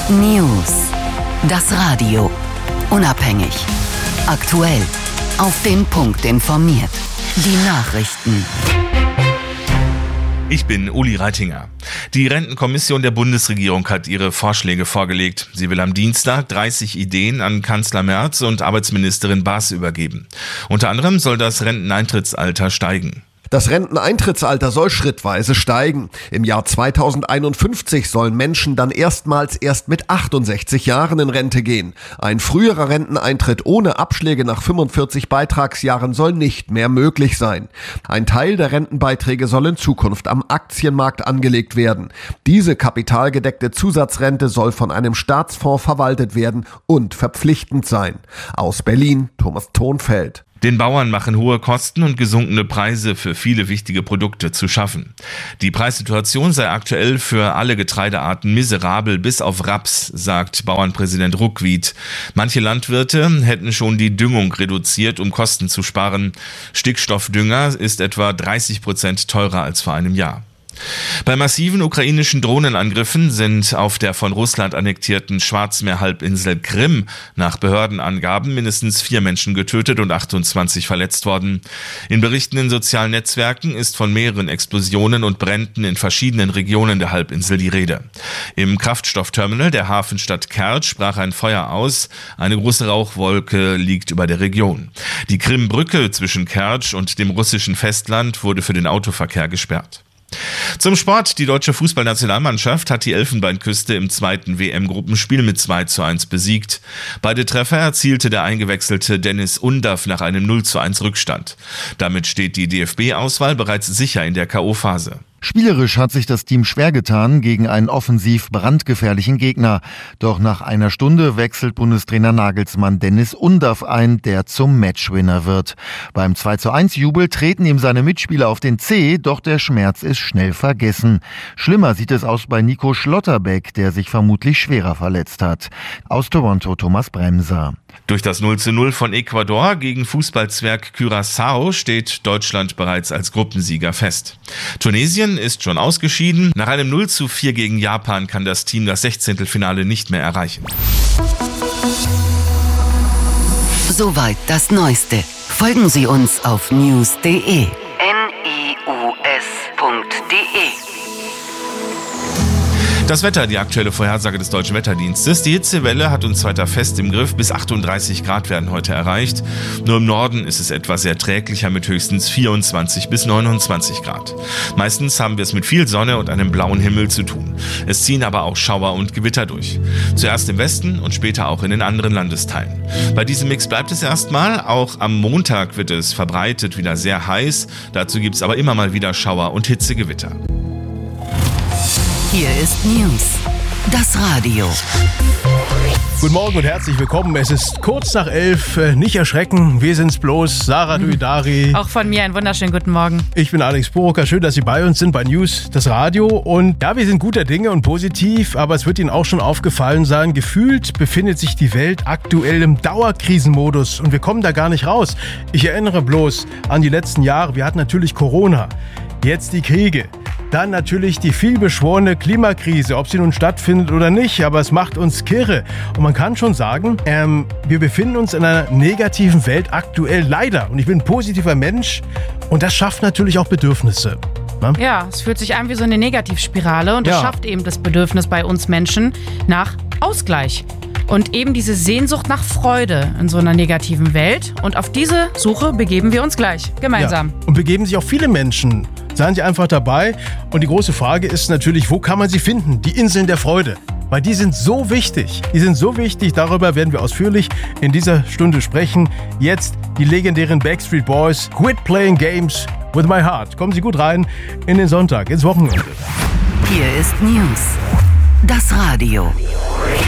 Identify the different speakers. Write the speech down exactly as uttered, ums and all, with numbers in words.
Speaker 1: News. Das Radio. Unabhängig. Aktuell. Auf den Punkt informiert. Die Nachrichten.
Speaker 2: Ich bin Uli Reitinger. Die Rentenkommission der Bundesregierung hat ihre Vorschläge vorgelegt. Sie will am Dienstag dreißig Ideen an Kanzler Merz und Arbeitsministerin Baas übergeben. Unter anderem soll das Renteneintrittsalter steigen.
Speaker 3: Das Renteneintrittsalter soll schrittweise steigen. Im Jahr zweitausendeinundfünfzig sollen Menschen dann erstmals erst mit achtundsechzig Jahren in Rente gehen. Ein früherer Renteneintritt ohne Abschläge nach fünfundvierzig Beitragsjahren soll nicht mehr möglich sein. Ein Teil der Rentenbeiträge soll in Zukunft am Aktienmarkt angelegt werden. Diese kapitalgedeckte Zusatzrente soll von einem Staatsfonds verwaltet werden und verpflichtend sein. Aus Berlin, Thomas Thonfeld.
Speaker 2: Den Bauern machen hohe Kosten und gesunkene Preise für viele wichtige Produkte zu schaffen. Die Preissituation sei aktuell für alle Getreidearten miserabel bis auf Raps, sagt Bauernpräsident Ruckwied. Manche Landwirte hätten schon die Düngung reduziert, um Kosten zu sparen. Stickstoffdünger ist etwa dreißig Prozent teurer als vor einem Jahr. Bei massiven ukrainischen Drohnenangriffen sind auf der von Russland annektierten Schwarzmeerhalbinsel Krim nach Behördenangaben mindestens vier Menschen getötet und achtundzwanzig verletzt worden. In Berichten in sozialen Netzwerken ist von mehreren Explosionen und Bränden in verschiedenen Regionen der Halbinsel die Rede. Im Kraftstoffterminal der Hafenstadt Kertsch brach ein Feuer aus. Eine große Rauchwolke liegt über der Region. Die Krimbrücke zwischen Kertsch und dem russischen Festland wurde für den Autoverkehr gesperrt. Zum Sport. Die deutsche Fußballnationalmannschaft hat die Elfenbeinküste im zweiten W M-Gruppenspiel mit zwei zu eins besiegt. Beide Treffer erzielte der eingewechselte Dennis Undav nach einem null zu eins Rückstand. Damit steht die D F B-Auswahl bereits sicher in der K O-Phase.
Speaker 4: Spielerisch hat sich das Team schwer getan gegen einen offensiv brandgefährlichen Gegner. Doch nach einer Stunde wechselt Bundestrainer Nagelsmann Dennis Undav ein, der zum Matchwinner wird. Beim zwei zu eins Jubel treten ihm seine Mitspieler auf den Zeh, doch der Schmerz ist schnell vergessen. Schlimmer sieht es aus bei Nico Schlotterbeck, der sich vermutlich schwerer verletzt hat. Aus Toronto Thomas Bremser.
Speaker 2: Durch das null zu null von Ecuador gegen Fußballzwerg Curaçao steht Deutschland bereits als Gruppensieger fest. Tunesien ist schon ausgeschieden. Nach einem null zu vier gegen Japan kann das Team das Sechzehntelfinale nicht mehr erreichen.
Speaker 1: Soweit das Neueste. Folgen Sie uns auf news punkt de. N I U S punkt de.
Speaker 2: Das Wetter, die aktuelle Vorhersage des Deutschen Wetterdienstes. Die Hitzewelle hat uns weiter fest im Griff. Bis achtunddreißig Grad werden heute erreicht. Nur im Norden ist es etwas erträglicher mit höchstens vierundzwanzig bis neunundzwanzig Grad. Meistens haben wir es mit viel Sonne und einem blauen Himmel zu tun. Es ziehen aber auch Schauer und Gewitter durch. Zuerst im Westen und später auch in den anderen Landesteilen. Bei diesem Mix bleibt es erstmal. Auch am Montag wird es verbreitet wieder sehr heiß. Dazu gibt es aber immer mal wieder Schauer und Hitzegewitter.
Speaker 1: Hier ist News. Das Radio.
Speaker 5: Guten Morgen und herzlich willkommen. Es ist kurz nach elf. Nicht erschrecken, wir sind's bloß. Sarah Duidari.
Speaker 6: Auch von mir einen wunderschönen guten Morgen.
Speaker 5: Ich bin Alex Burucker. Schön, dass Sie bei uns sind bei News, das Radio. Und ja, wir sind guter Dinge und positiv, aber es wird Ihnen auch schon aufgefallen sein, gefühlt befindet sich die Welt aktuell im Dauerkrisenmodus und wir kommen da gar nicht raus. Ich erinnere bloß an die letzten Jahre. Wir hatten natürlich Corona, jetzt die Kriege. Dann natürlich die vielbeschworene Klimakrise, ob sie nun stattfindet oder nicht, aber es macht uns kirre. Und man kann schon sagen, ähm, wir befinden uns in einer negativen Welt aktuell leider. Und ich bin ein positiver Mensch und das schafft natürlich auch Bedürfnisse. Ne?
Speaker 6: Ja, es fühlt sich an wie so eine Negativspirale und es
Speaker 5: Ja.
Speaker 6: schafft eben das Bedürfnis bei uns Menschen nach Ausgleich. Und eben diese Sehnsucht nach Freude in so einer negativen Welt. Und auf diese Suche begeben wir uns gleich gemeinsam.
Speaker 5: Ja. Und begeben sich auch viele Menschen. Seien Sie einfach dabei. Und die große Frage ist natürlich, wo kann man sie finden? Die Inseln der Freude. Weil die sind so wichtig. Die sind so wichtig. Darüber werden wir ausführlich in dieser Stunde sprechen. Jetzt die legendären Backstreet Boys. Quit playing games with my heart. Kommen Sie gut rein in den Sonntag, ins Wochenende.
Speaker 1: Hier ist News. Das Radio.